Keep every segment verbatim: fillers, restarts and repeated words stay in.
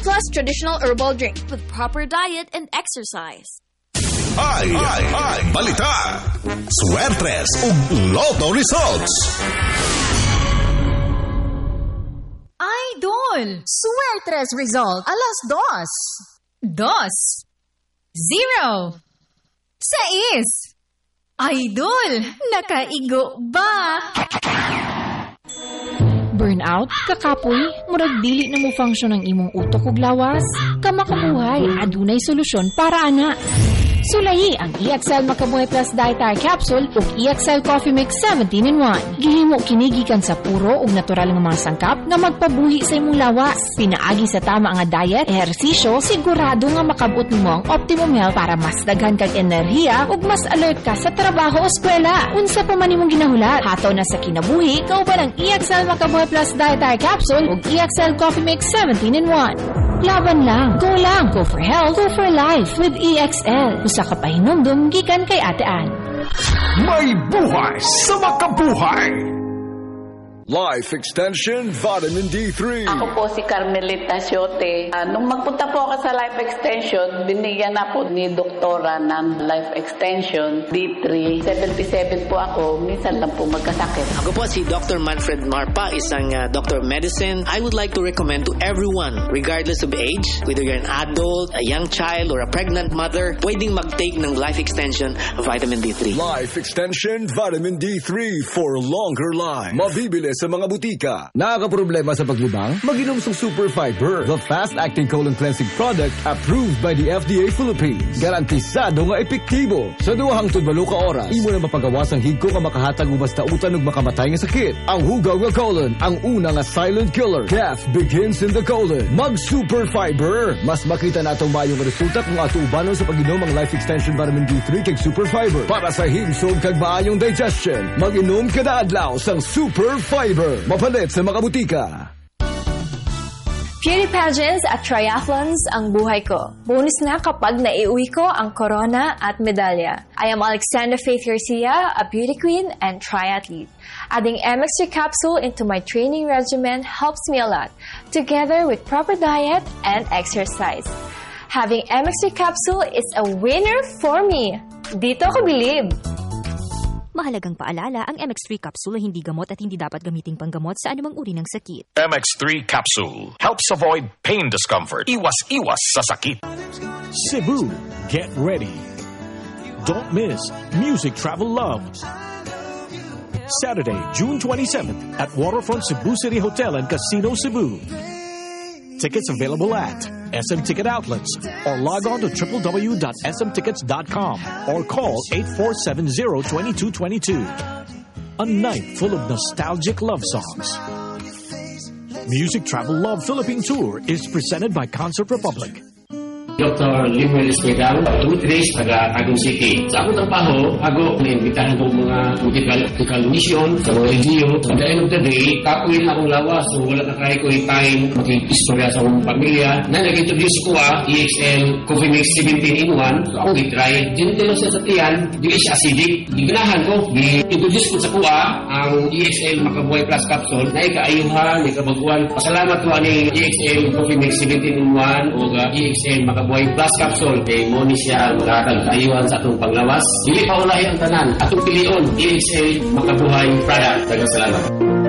Plus traditional herbal drink with proper diet and exercise. Ay, ay, ay, balita. Swertres ug Lotto results. Idol, Swertres result, alas dos. Dos. Zero. Sais. Idol, nakaigo ba? Burnout, kakapoy, murag dili na mo function ang imong utok ug lawas. Kamakabuhay, adunay solusyon para ana. Sulahi ang E X L Makabuhay Plus Dietary Capsule ug E X L Coffee Mix seventeen in one. Gihimo kinigikan sa puro ug natural nga mga sangkap nga magpabuhi sa imong lawas. Pinaagi sa tama nga diet, ehersisyo, sigurado nga makabot nimo ang optimum health para mas daghan kag enerhiya ug mas alert ka sa trabaho o eskwela. Unsa pa man imong ginahulat, hataw na sa kinabuhi, kauban ang E X L Makabuhay Plus Dietary Capsule ug E X L Coffee Mix seventeen in one. Laban lang, go lang, go for health, go for life with E X L. Usa ka pahinumdum gikan kay Ate Ann. May buhay sa makabuhay. Life Extension Vitamin D three. Ako po si Carmelita Siote. Uh, nung magpunta po ako sa Life Extension, binigyan na po ni Doktora ng Life Extension D three. seventy-seven po ako, minsan lang po magkasakit. Ako po si Doctor Manfred Marpa, isang uh, Doctor of Medicine. I would like to recommend to everyone, regardless of age, whether you're an adult, a young child, or a pregnant mother, pwedeng mag-take ng Life Extension Vitamin D three. Life Extension Vitamin D three for longer life. Mabibili sa mga butika. Nakakaproblema sa paglibang? Mag-inom sa Super Fiber, the fast-acting colon cleansing product approved by the F D A Philippines. Garantisado nga epektibo. Sa duha hangtod walo ka oras, imo na mapagawas ang higko nga makahatag og basta utan ug makamatay nga sakit. Ang hugaw nga colon, ang una nga silent killer. Death begins in the colon. Mag Super Fiber. Mas makita nato maayong resulta kung ato ubanon sa pag-inom ang Life Extension Vitamin D three kag Super Fiber. Para sa himsog kag maayong digestion, mag-inom kada adlaw sang Super Fiber. Mapalit sa mga butika. Beauty pageants at triathlons ang buhay ko. Bonus na kapag naiuwi ko ang corona at medalya. I am Alexandra Faith Garcia, a beauty queen and triathlete. Adding M X three capsule into my training regimen helps me a lot, together with proper diet and exercise. Having M X three capsule is a winner for me. Dito ko believe. Mahalagang paalala, ang M X three capsule ay hindi gamot at hindi dapat gamiting panggamot sa anumang uri ng sakit. M X three capsule helps avoid pain discomfort. Iwas-iwas sa sakit. Cebu, get ready. Don't miss Music Travel Love. Saturday, June twenty-seventh at Waterfront Cebu City Hotel and Casino Cebu. Tickets available at S M Ticket Outlets or log on to w w w dot s m tickets dot com or call eight four seven zero, two two two two. A night full of nostalgic love songs. Music Travel Love Philippine Tour is presented by Concert Republic. Doctor Limuel Espegal, Tooth Race, taga Tagum City. Sa akong trabaho, ako naimbitahan kong mga medical, medical mission sa mga L G U. At the end of the day, kapuin akong lawas. So wala na kaya ko yung time makikistorya sa akong pamilya. Na nag-introduce ko ah, E X L Coffee Mix seventeen in one. So akong i-try. Dinitilo siya sa tiyan, di siya acidic. Giganahan ko, i-introduce ko sa kuha ang E X L Makabuhay Plus Capsule na ikaayuhan, ikabaguan. Pasalamat ko ani E X L Coffee Mix seventeen in one o uh, E X L Makabuhay Plus Capsule kay mo ni siya makakagayuhan sa atong panglawas. Dili pa ulahi ang tanan. Atong pilion, E X L Makabuhay product. Daghang salamat.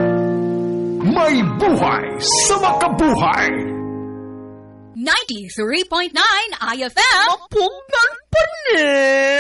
May buhay sa makabuhay. ninety-three point nine I F M. Mapunggan pa rin.